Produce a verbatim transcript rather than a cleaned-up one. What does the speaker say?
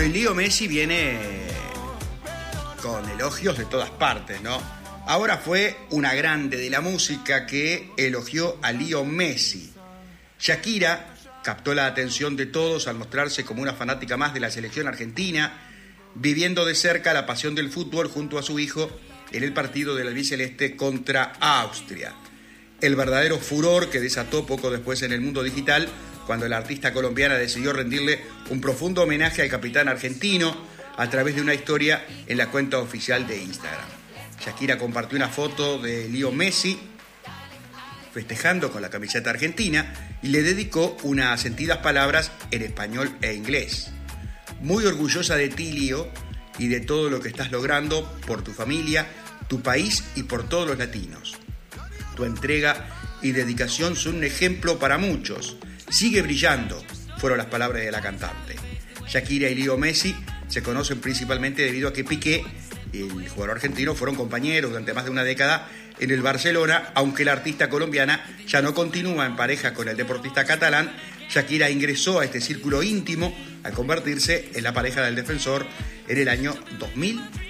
Bueno, y Leo Messi viene con elogios de todas partes, ¿no? Ahora fue una grande de la música que elogió a Leo Messi. Shakira captó la atención de todos al mostrarse como una fanática más de la selección argentina, viviendo de cerca la pasión del fútbol junto a su hijo en el partido del albiceleste contra Austria. El verdadero furor que desató poco después en el mundo digital, cuando la artista colombiana decidió rendirle un profundo homenaje al capitán argentino a través de una historia en la cuenta oficial de Instagram. Shakira compartió una foto de Leo Messi festejando con la camiseta argentina y le dedicó unas sentidas palabras en español e inglés. Muy orgullosa de ti, Leo, y de todo lo que estás logrando por tu familia, tu país y por todos los latinos. Tu entrega y dedicación son un ejemplo para muchos. Sigue brillando, fueron las palabras de la cantante. Shakira y Leo Messi se conocen principalmente debido a que Piqué y el jugador argentino fueron compañeros durante más de una década en el Barcelona, aunque la artista colombiana ya no continúa en pareja con el deportista catalán. Shakira ingresó a este círculo íntimo al convertirse en la pareja del defensor en el año dos mil